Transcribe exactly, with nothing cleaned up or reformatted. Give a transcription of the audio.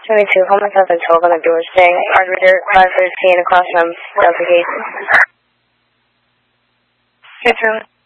seventy-two, call myself at twelve on the door today. Card reader five thirteen across from Delta Gate. Hey, Charlie.